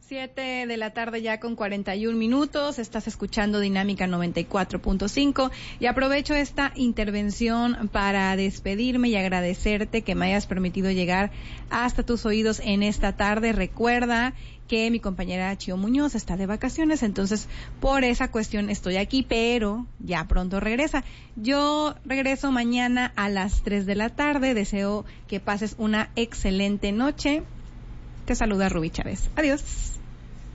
7 de la tarde ya con 41 minutos, estás escuchando Dinámica 94.5 y aprovecho esta intervención para despedirme y agradecerte que me hayas permitido llegar hasta tus oídos en esta tarde. Recuerda que mi compañera Chio Muñoz está de vacaciones, entonces por esa cuestión estoy aquí, pero ya pronto regresa. Yo regreso mañana a las 3 de la tarde, deseo que pases una excelente noche. Te saluda Rubí Chávez. Adiós.